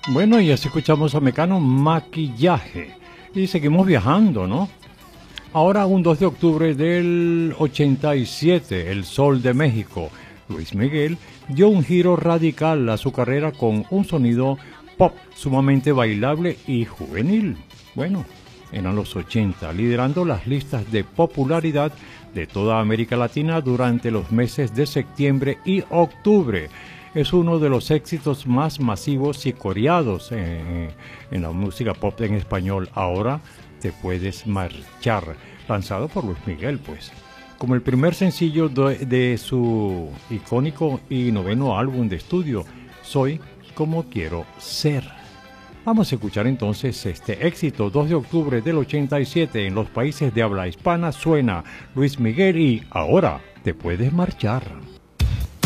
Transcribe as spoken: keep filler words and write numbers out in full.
Bueno, y así escuchamos a Mecano Maquillaje. Y seguimos viajando, ¿no? Ahora, un dos de octubre del ochenta y siete, el Sol de México, Luis Miguel, dio un giro radical a su carrera con un sonido pop sumamente bailable y juvenil. Bueno, eran los ochenta, liderando las listas de popularidad de toda América Latina durante los meses de septiembre y octubre. Es uno de los éxitos más masivos y coreados en, en la música pop en español. Ahora te puedes marchar, lanzado por Luis Miguel, pues, como el primer sencillo de, de su icónico y noveno álbum de estudio, Soy como quiero ser. Vamos a escuchar entonces este éxito. Dos de octubre del ochenta y siete, en los países de habla hispana suena Luis Miguel y Ahora te puedes marchar.